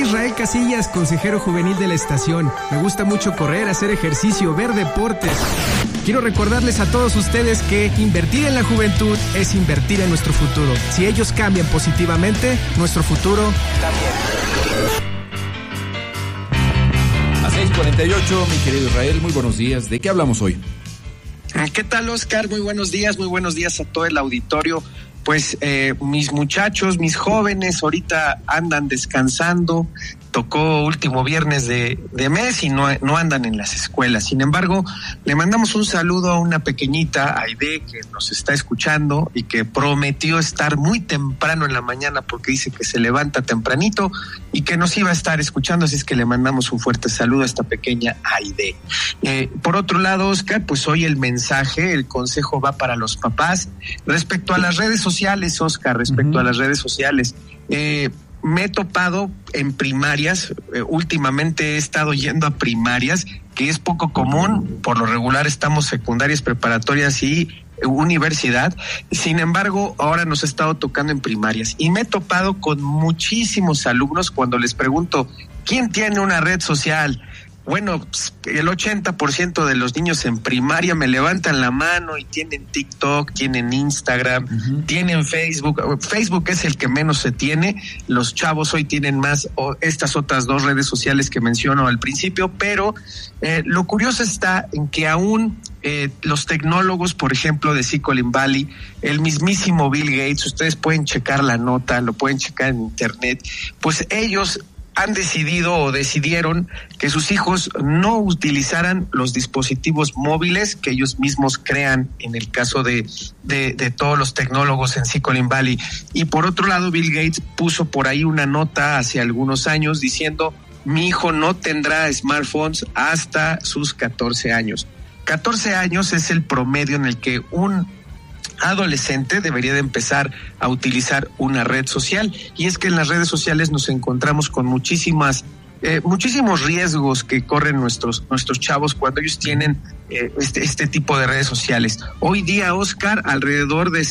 Israel Casillas, consejero juvenil de la estación. Me gusta mucho correr, hacer ejercicio, ver deportes. Quiero recordarles a todos ustedes que invertir en la juventud es invertir en nuestro futuro. Si ellos cambian positivamente, nuestro futuro también. A 6:48, mi querido Israel, muy buenos días. ¿De qué hablamos hoy? ¿Qué tal, Oscar? Muy buenos días a todo el auditorio. Pues mis muchachos, mis jóvenes ahorita andan descansando, tocó último viernes de mes y no andan en las escuelas. Sin embargo, le mandamos un saludo a una pequeñita, Aide, que nos está escuchando y que prometió estar muy temprano en la mañana porque dice que se levanta tempranito y que nos iba a estar escuchando, así es que le mandamos un fuerte saludo a esta pequeña Aide. Por otro lado, Oscar, pues hoy el mensaje, el consejo va para los papás respecto a las redes sociales, Oscar, a las redes sociales. Me he topado en primarias, últimamente he estado yendo a primarias, que es poco común, por lo regular estamos secundarias, preparatorias y universidad. Sin embargo, ahora nos ha estado tocando en primarias y me he topado con muchísimos alumnos cuando les pregunto, ¿quién tiene una red social? Bueno, el 80% de los niños en primaria me levantan la mano y tienen TikTok, tienen Instagram, tienen Facebook. Facebook es el que menos se tiene. Los chavos hoy tienen más estas otras dos redes sociales que menciono al principio, pero lo curioso está en que aún los tecnólogos, por ejemplo, de Silicon Valley, el mismísimo Bill Gates, ustedes pueden checar la nota, lo pueden checar en internet, pues ellos han decidido o decidieron que sus hijos no utilizaran los dispositivos móviles que ellos mismos crean, en el caso de todos los tecnólogos en Silicon Valley. Y por otro lado, Bill Gates puso por ahí una nota hace algunos años diciendo, mi hijo no tendrá smartphones hasta sus 14 años. 14 años es el promedio en el que un adolescente debería de empezar a utilizar una red social, y es que en las redes sociales nos encontramos con muchísimos riesgos que corren nuestros chavos cuando ellos tienen este tipo de redes sociales. Hoy día, Oscar, alrededor de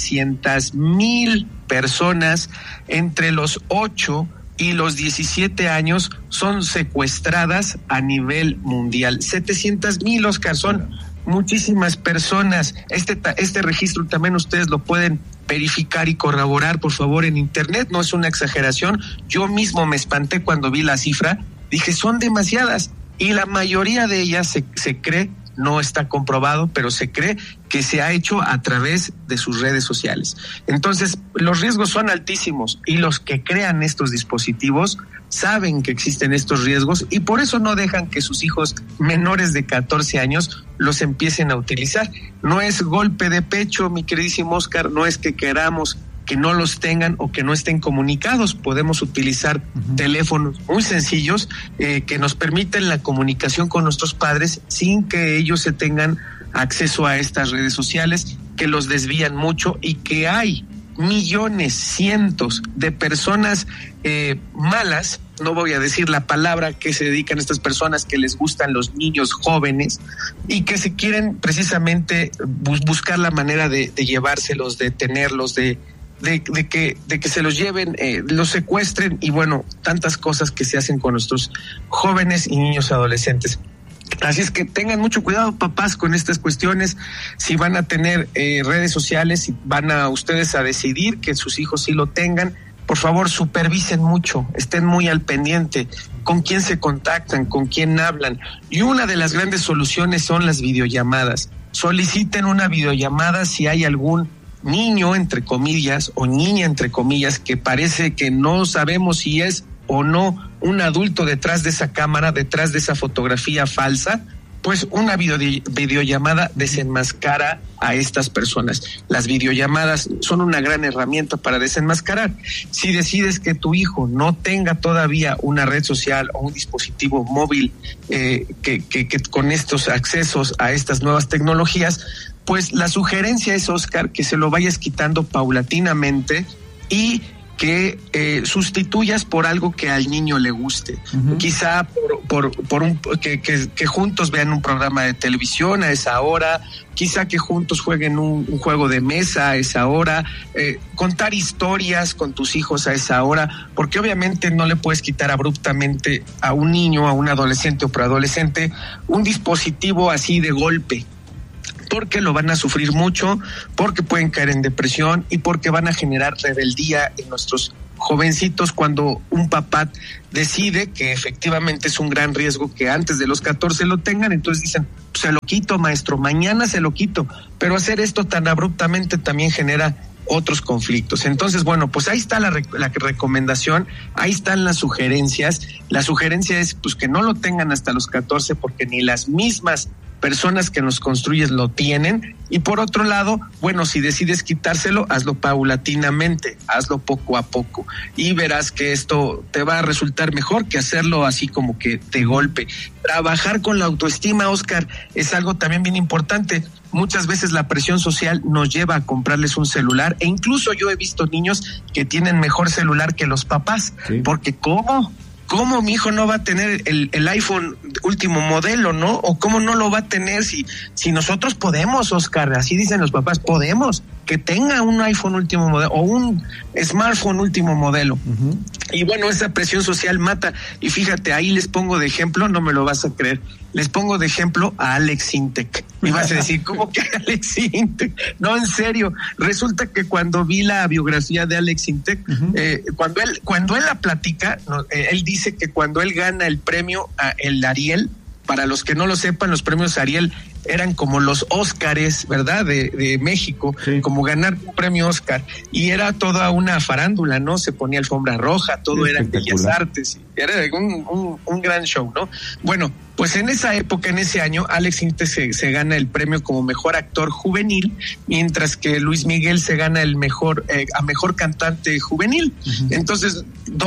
700,000 personas entre los 8 y los 17 años son secuestradas a nivel mundial. 700,000, Oscar, son muchísimas personas. Este registro también ustedes lo pueden verificar y corroborar, por favor, en internet. No es una exageración. Yo mismo me espanté cuando vi la cifra. Dije, son demasiadas. Y la mayoría de ellas se cree, no está comprobado, pero se cree que se ha hecho a través de sus redes sociales. Entonces, los riesgos son altísimos y los que crean estos dispositivos saben que existen estos riesgos y por eso no dejan que sus hijos menores de 14 años los empiecen a utilizar. No es golpe de pecho, mi queridísimo Oscar, no es que queramos que no los tengan o que no estén comunicados. Podemos utilizar teléfonos muy sencillos que nos permiten la comunicación con nuestros padres sin que ellos se tengan acceso a estas redes sociales que los desvían mucho y que hay millones, cientos de personas malas, no voy a decir la palabra, que se dedican a estas personas que les gustan los niños jóvenes y que se quieren precisamente buscar la manera de llevárselos, de tenerlos, de que se los lleven, los secuestren y bueno, tantas cosas que se hacen con nuestros jóvenes y niños adolescentes. Así es que tengan mucho cuidado, papás, con estas cuestiones. Si van a tener redes sociales, si van a ustedes a decidir que sus hijos sí lo tengan, por favor, supervisen mucho, estén muy al pendiente, con quién se contactan, con quién hablan. Y una de las grandes soluciones son las videollamadas. Soliciten una videollamada si hay algún niño, entre comillas, o niña, entre comillas, que parece que no sabemos si es o no un adulto detrás de esa cámara, detrás de esa fotografía falsa. Pues una videollamada desenmascara a estas personas. Las videollamadas son una gran herramienta para desenmascarar. Si decides que tu hijo no tenga todavía una red social o un dispositivo móvil que con estos accesos a estas nuevas tecnologías, pues la sugerencia es, Oscar, que se lo vayas quitando paulatinamente y que sustituyas por algo que al niño le guste. Uh-huh. Quizá que juntos vean un programa de televisión a esa hora, quizá que juntos jueguen un juego de mesa a esa hora, contar historias con tus hijos a esa hora, porque obviamente no le puedes quitar abruptamente a un niño, a un adolescente o preadolescente, un dispositivo así de golpe, porque lo van a sufrir mucho, porque pueden caer en depresión y porque van a generar rebeldía en nuestros jovencitos cuando un papá decide que efectivamente es un gran riesgo que antes de los 14 lo tengan. Entonces dicen, se lo quito, maestro, mañana se lo quito, pero hacer esto tan abruptamente también genera otros conflictos. Entonces, bueno, pues ahí está la recomendación, ahí están las sugerencias. La sugerencia es pues que no lo tengan hasta los 14 porque ni las mismas personas que nos construyen lo tienen, y por otro lado, bueno, si decides quitárselo, hazlo paulatinamente, hazlo poco a poco y verás que esto te va a resultar mejor que hacerlo así como que de golpe. Trabajar con la autoestima, Oscar, es algo también bien importante. Muchas veces la presión social nos lleva a comprarles un celular, e incluso yo he visto niños que tienen mejor celular que los papás, sí. Porque ¿Cómo mi hijo no va a tener el iPhone último modelo, no? ¿O cómo no lo va a tener si nosotros podemos, Oscar? Así dicen los papás, podemos, que tenga un iPhone último modelo o un smartphone último modelo. Uh-huh. Y bueno, esa presión social mata. Y fíjate, ahí les pongo de ejemplo, no me lo vas a creer, les pongo de ejemplo a Alex Intec. Y vas a decir, ¿cómo que Alex Intec? No, en serio, resulta que cuando vi la biografía de Alex Intec, uh-huh. Cuando él la platica, él dice que cuando él gana el premio, el Ariel, para los que no lo sepan, los premios Ariel eran como los Óscares, ¿verdad? De México, sí. Como ganar un premio Óscar, y era toda una farándula, ¿no? Se ponía alfombra roja, todo era en Bellas Artes, era un gran show, ¿no? Bueno, pues en esa época, en ese año, Alex Intec se gana el premio como mejor actor juvenil, mientras que Luis Miguel se gana el mejor cantante juvenil. Uh-huh. Entonces,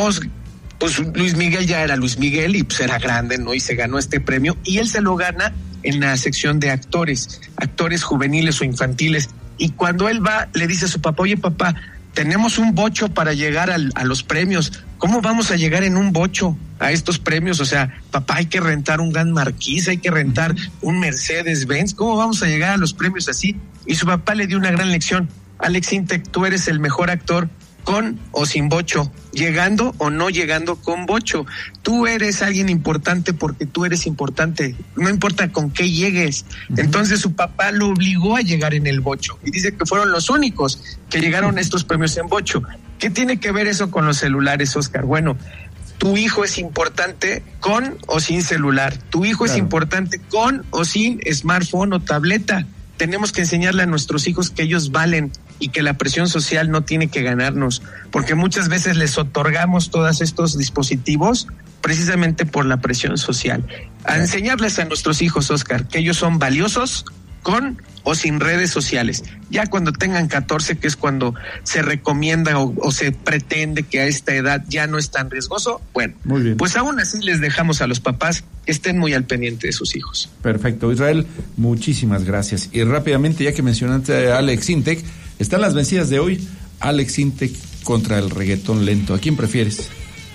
pues Luis Miguel ya era Luis Miguel y pues era grande, ¿no? Y se ganó este premio, y él se lo gana en la sección de actores juveniles o infantiles. Y cuando él va, le dice a su papá, oye papá, tenemos un bocho para llegar a los premios. ¿Cómo vamos a llegar en un bocho a estos premios? O sea, papá, hay que rentar un Gran Marquis, hay que rentar un Mercedes-Benz. ¿Cómo vamos a llegar a los premios así? Y su papá le dio una gran lección. Alex Intec, tú eres el mejor actor con o sin bocho, llegando o no llegando con bocho. Tú eres alguien importante porque tú eres importante, no importa con qué llegues. Uh-huh. Entonces su papá lo obligó a llegar en el bocho y dice que fueron los únicos que llegaron a estos premios en bocho. ¿Qué tiene que ver eso con los celulares, Oscar? Bueno, tu hijo es importante con o sin celular, tu hijo es importante con o sin smartphone o tableta. Tenemos que enseñarle a nuestros hijos que ellos valen y que la presión social no tiene que ganarnos, porque muchas veces les otorgamos todos estos dispositivos precisamente por la presión social. A enseñarles a nuestros hijos, Oscar, que ellos son valiosos con o sin redes sociales. Ya cuando tengan 14, que es cuando se recomienda o se pretende que a esta edad ya no es tan riesgoso, bueno, muy bien. Pues aún así les dejamos a los papás que estén muy al pendiente de sus hijos. Perfecto, Israel, muchísimas gracias. Y rápidamente, ya que mencionaste a Alex Intec, están las vencidas de hoy. Alex Intec contra el reggaetón lento. ¿A quién prefieres?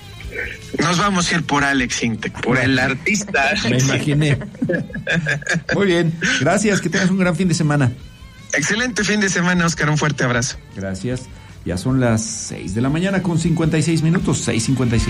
Nos vamos a ir por Alex Intec, por el artista. Me imaginé. Muy bien, gracias, que tengas un gran fin de semana. Excelente fin de semana, Oscar, un fuerte abrazo. Gracias, ya son las 6 de la mañana con 56 minutos, 6:56.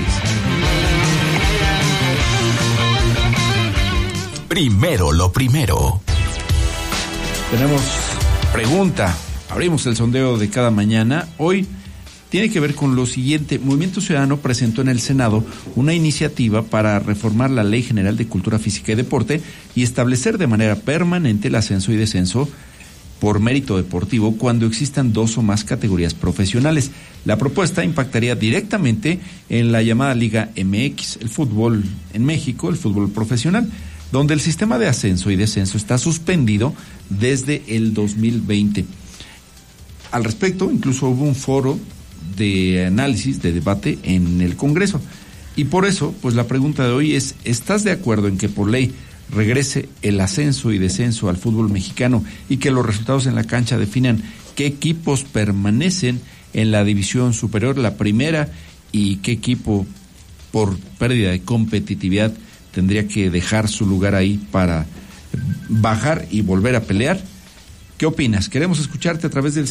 Primero lo primero. Tenemos pregunta, abrimos el sondeo de cada mañana. Hoy tiene que ver con lo siguiente. Movimiento Ciudadano presentó en el Senado una iniciativa para reformar la Ley General de Cultura Física y Deporte y establecer de manera permanente el ascenso y descenso por mérito deportivo cuando existan 2 o más categorías profesionales. La propuesta impactaría directamente en la llamada Liga MX, el fútbol en México, el fútbol profesional, donde el sistema de ascenso y descenso está suspendido desde el 2020. Al respecto, incluso hubo un foro de análisis, de debate en el Congreso. Y por eso, pues la pregunta de hoy es, ¿estás de acuerdo en que por ley regrese el ascenso y descenso al fútbol mexicano y que los resultados en la cancha definan qué equipos permanecen en la división superior, la primera, y qué equipo por pérdida de competitividad tendría que dejar su lugar ahí para bajar y volver a pelear. ¿Qué opinas? Queremos escucharte a través del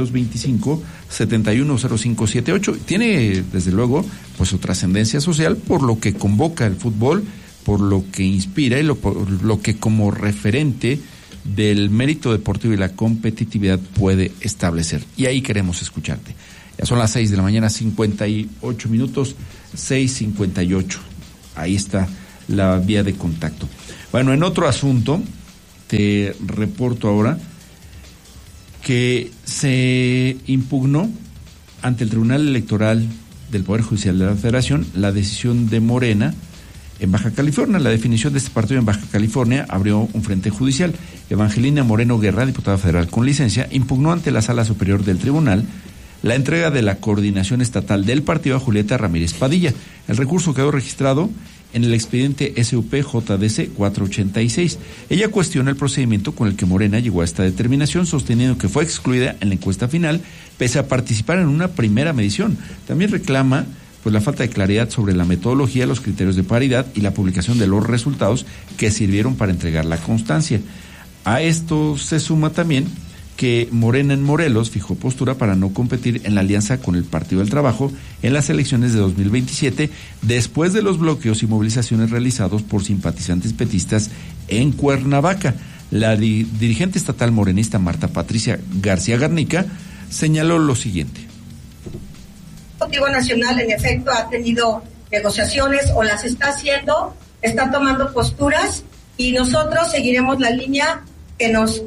7225-710578. Tiene, desde luego, pues su trascendencia social por lo que convoca el fútbol, por lo que inspira y por lo que como referente del mérito deportivo y la competitividad puede establecer. Y ahí queremos escucharte. Ya son las 6 de la mañana, 58 minutos, 6:58. Ahí está la vía de contacto. Bueno, en otro asunto, te reporto ahora que se impugnó ante el Tribunal Electoral del Poder Judicial de la Federación la decisión de Morena en Baja California. La definición de este partido en Baja California abrió un frente judicial. Evangelina Moreno Guerra, diputada federal con licencia, impugnó ante la Sala Superior del Tribunal la entrega de la coordinación estatal del partido a Julieta Ramírez Padilla. El recurso quedó registrado en el expediente SUP-JDC 486. Ella cuestiona el procedimiento con el que Morena llegó a esta determinación, sosteniendo que fue excluida en la encuesta final, pese a participar en una primera medición. También reclama pues la falta de claridad sobre la metodología, los criterios de paridad y la publicación de los resultados que sirvieron para entregar la constancia. A esto se suma también que Morena en Morelos fijó postura para no competir en la alianza con el Partido del Trabajo en las elecciones de 2027, después de los bloqueos y movilizaciones realizados por simpatizantes petistas en Cuernavaca. La dirigente estatal morenista Marta Patricia García Garnica señaló lo siguiente. El Ejecutivo Nacional, en efecto, ha tenido negociaciones o las está haciendo, está tomando posturas y nosotros seguiremos la línea que nos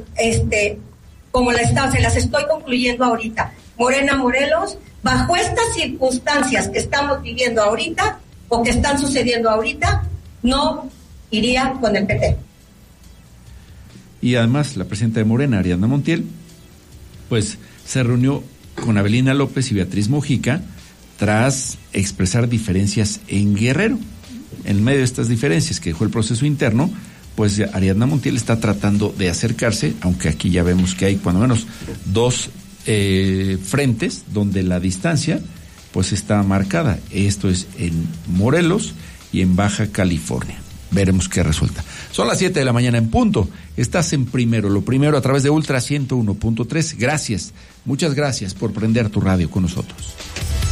se las estoy concluyendo ahorita. Morena Morelos, bajo estas circunstancias que estamos viviendo ahorita o que están sucediendo ahorita, no iría con el PT. Y además la presidenta de Morena, Ariadna Montiel, pues se reunió con Avelina López y Beatriz Mojica tras expresar diferencias en Guerrero. En medio de estas diferencias que dejó el proceso interno, pues Ariadna Montiel está tratando de acercarse, aunque aquí ya vemos que hay cuando menos dos frentes donde la distancia pues está marcada. Esto es en Morelos y en Baja California. Veremos qué resulta. Son las 7 de la mañana en punto. Estás en Primero lo Primero a través de Ultra 101.3. Gracias, muchas gracias por prender tu radio con nosotros.